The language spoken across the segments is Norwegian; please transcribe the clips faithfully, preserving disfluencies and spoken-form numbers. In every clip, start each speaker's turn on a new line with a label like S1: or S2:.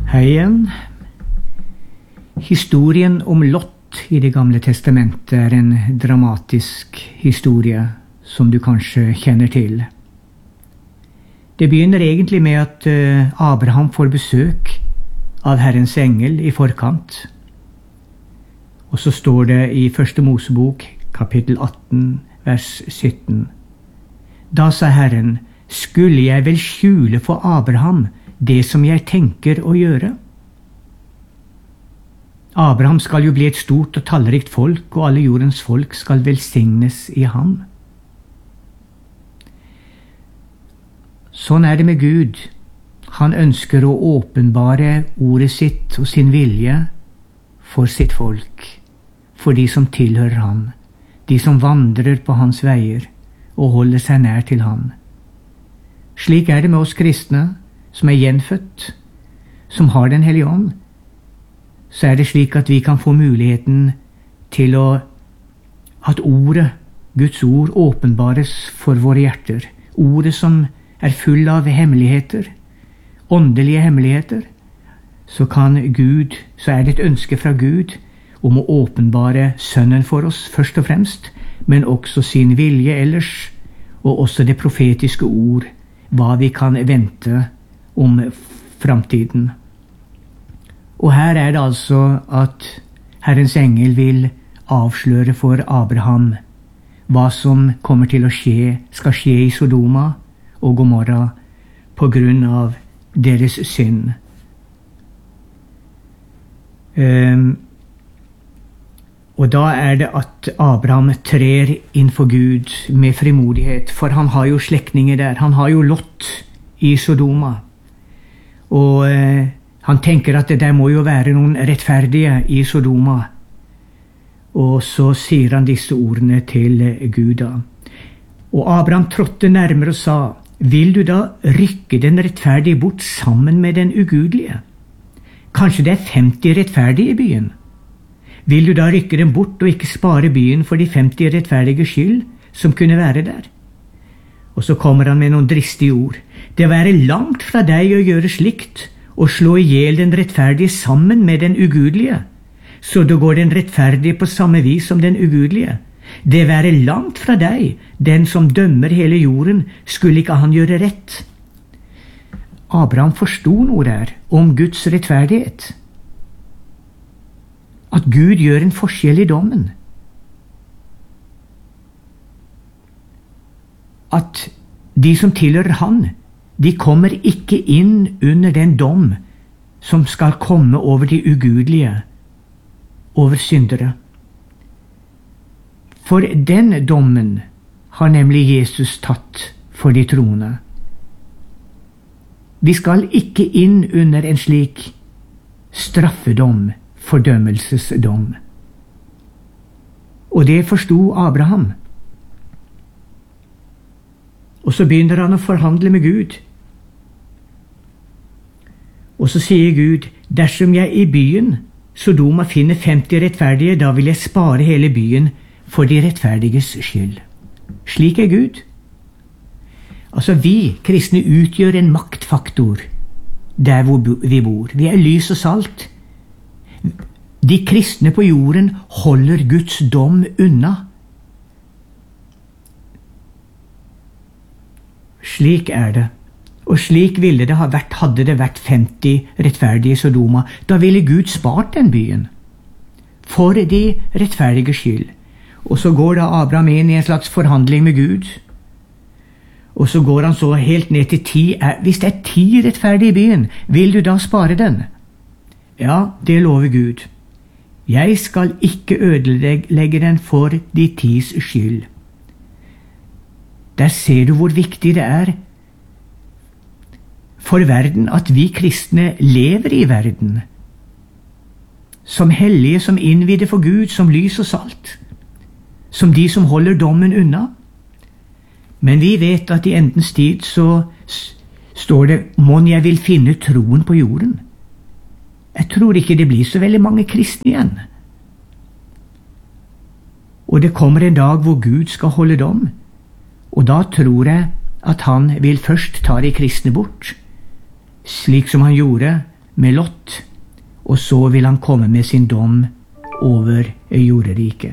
S1: Hei igjen. Historien om Lot i Det gamle testamentet er en dramatisk historie som du kanskje kjenner til. Det begynner egentlig med at Abraham får besøk av Herrens engel i forkant. Og så står det i Første Mosebok, kapittel atten, vers sytten. Da sa Herren, skulle jeg vel skjule for Abraham det som jeg tenker å gjøre? Abraham skal jo bli et stort og tallrikt folk, og alle jordens folk skal velsignes i ham. Sånn er det med Gud. Han ønsker å åpenbare ordet sitt og sin vilje for sitt folk, for de som tilhører ham, de som vandrer på hans veier og holder seg nær til ham. Slik er det med oss kristne, som er gjenfødt, som har Den hellige ånd. Så er det slik at vi kan få muligheten til å, at ordet, Guds ord, åpenbares for våre hjerter. Ordet som er full av hemmeligheter, åndelige hemmeligheter. Så kan Gud, så er det et ønske fra Gud om å åpenbare Sønnen for oss først og fremst, men også sin vilje ellers, og også det profetiske ord, hva vi kan vente om framtiden. Og her er det altså at Herrens engel vil avsløre for Abraham hva som kommer til å skje, skal skje i Sodoma og Gomorra på grunn av deres synd. Um, og da er det at Abraham trer inn for Gud med frimodighet, for han har jo slektninger der. Han har jo Lot i Sodoma. Og eh, han tenker at det der må jo være noen rettferdige i Sodoma. Og så sier han disse ordene til Gud da. Og Abraham trådte nærmere og sa, vil du da rykke den rettferdige bort sammen med den ugudelige? Kanskje det er femti rettferdige i byen? Vil du da rykke dem bort og ikke spare byen for de femti rettferdige skyld som kunne være der? Og så kommer han med noen dristige ord. Det være langt fra deg å gjøre slikt, og slå i hjel den rettferdige sammen med den ugudelige, så da går den rettferdige på samme vis som den ugudelige. Det være langt fra deg, den som dømmer hele jorden, skulle ikke han gjøre rett? Abraham forstod noe der om Guds rettferdighet. At Gud gjør en forskjell i dommen. At de som tilhører han, de kommer ikke inn under den dom som skal komme over de ugudelige, over syndere. For den dommen har nemlig Jesus tatt for de troende. Vi skal ikke inn under en slik straffedom, fordømmelsesdom. Og det forstod Abraham. Og så begynner han å forhandle med Gud. Og så sier Gud, dersom jeg i byen Sodoma finner femti rettferdige, da vil jeg spare hele byen for de rettferdiges skyld. Slik er Gud. Altså vi kristne utgjør en maktfaktor der hvor vi bor. Vi er lys og salt. De kristne på jorden holder Guds dom unna. Slik er det. Og slik ville det ha vært, hadde det vært femti rettferdige i Sodoma. Da ville Gud spart den byen. For de rettferdige skyld. Og så går da Abraham inn i en slags forhandling med Gud. Og så går han så helt ned til ti. Hvis det er ti rettferdige i byen, vil du da spare den? Ja, det lover Gud. Jeg skal ikke ødelegge den for de tis skyld. Der ser du hvor viktig det er for verden at vi kristne lever i verden. Som hellige, som innvidde for Gud, som lys og salt. Som de som holder dommen unna. Men vi vet at i endens tid så står det, «Mon jeg vil finne troen på jorden». Jeg tror ikke det blir så veldig mange kristne igjen. Og det kommer en dag hvor Gud skal holde dom, og da tror jeg at han vil først ta de kristne bort, slik som han gjorde med Lot, og så vil han komme med sin dom over jorderiket.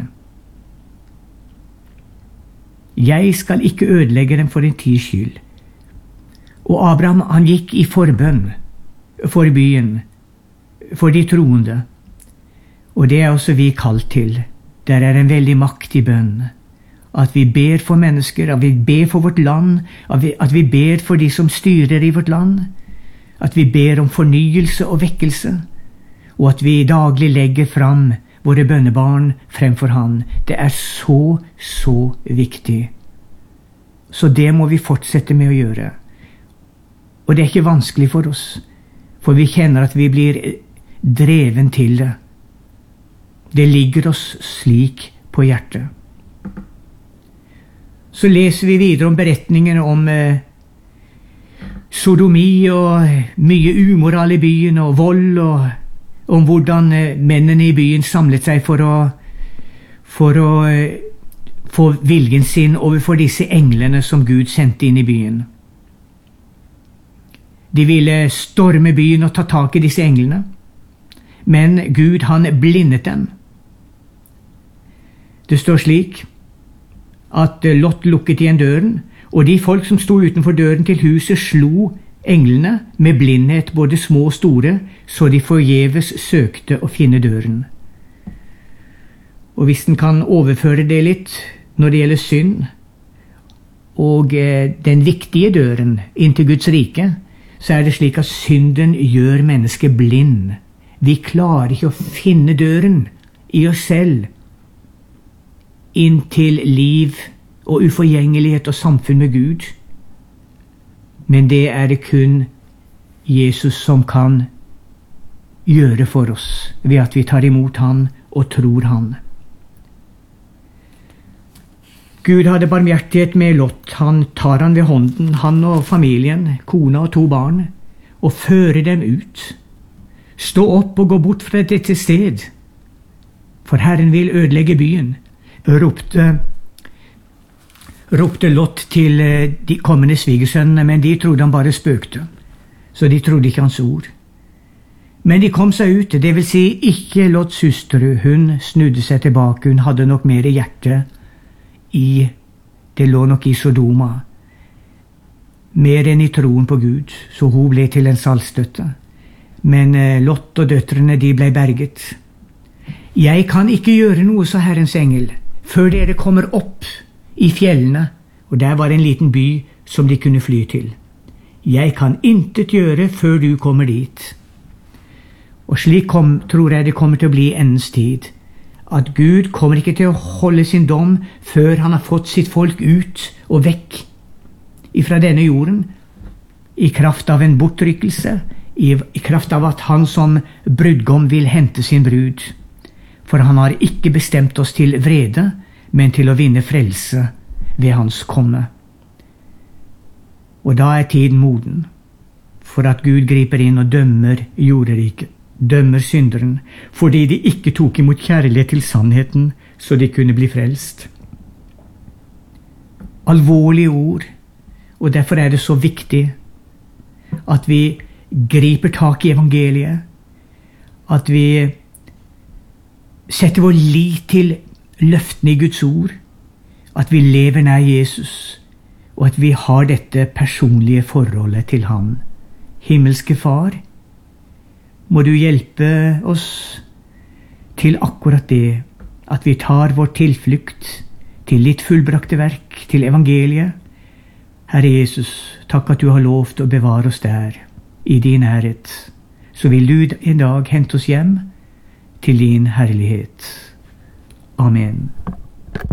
S1: Jeg skal ikke ødelegge dem for en tids skyld. Og Abraham, han gikk i forbønn for byen, for de troende. Og det er også vi kalt til. Der er en veldig makt i bønn. At vi ber for mennesker, at vi ber for vårt land, at vi, at vi ber for de som styrer i vårt land, at vi ber om fornyelse og vekkelse, og at vi daglig legger fram våre bønnebarn fremfor Han. Det er så, så viktig. Så det må vi fortsette med å gjøre. Og det er ikke vanskelig for oss, for vi kjenner at vi blir dreven til det. Det ligger oss slik på hjertet. Så leser vi videre om beretningen om eh, sodomi og mye umoral i byen og vold, og om hvordan eh, mennene i byen samlet seg for å, for å eh, få viljen sin overfor disse englene som Gud sendte inn i byen. De ville storme byen og ta tak i disse englene, men Gud, han blindet dem. Det står slik at Lot lukket igjen døren, og de folk som sto utenfor døren til huset slo englene med blindhet, både små og store, så de forgjeves søkte å finne døren. Og hvis den kan overføre det litt når det gjelder synd, og eh, den viktige døren inn til Guds rike, så er det slik at synden gjør mennesket blind. Vi klarer ikke å finne døren i oss selv inn til liv og uforgjengelighet og samfunn med Gud. Men det er det kun Jesus som kan gjøre for oss, ved at vi tar imot Han og tror Han. Gud hadde barmhjertighet med Lot. Han tar han ved hånden, han og familien, kona og to barn, og fører dem ut. Stå opp og gå bort fra dette sted, for Herren vil ødelegge byen, ropte, ropte Lot til de kommende svigersønnene, men de trodde han bare spøkte, så de trodde ikke hans ord. Men de kom seg ut, det vil si ikke Lots hustru. Hun snudde seg tilbake, hun hadde nok mer hjerte i, det lå nok i Sodoma, mer enn i troen på Gud, så hun ble til en saltstøtte. Men Lot og døtrene, de ble berget. Jeg kan ikke gjøre noe, sa Herrens engel, før dere kommer opp i fjellene, og der var en liten by som de kunne fly til. Jeg kan intet gjøre før du kommer dit. Og slik kom, tror jeg det kommer til å bli endens tid, at Gud kommer ikke til å holde sin dom før han har fått sitt folk ut og vekk ifra denne jorden, i kraft av en bortrykkelse, i, i kraft av at han som brudgom vil hente sin brud. For han har ikke bestemt oss til vrede, men til å vinne frelse ved hans komme. Og da er tiden moden for at Gud griper inn og dømmer jorderiket, dømmer synderen, fordi de ikke tok imot kjærlighet til sannheten, så de kunne bli frelst. Alvorlige ord, og derfor er det så viktig at vi griper tak i evangeliet, at vi setter vår lit til løftene i Guds ord, at vi lever nær Jesus, og at vi har dette personlige forholdet til Han. Himmelske Far, må du hjelpe oss til akkurat det, at vi tar vår tilflukt til ditt fullbrakte verk, til evangeliet. Herre Jesus, takk at du har lovt å bevare oss der, i din nærhet. Så vil du en dag hente oss hjem til din herlighet. Amen.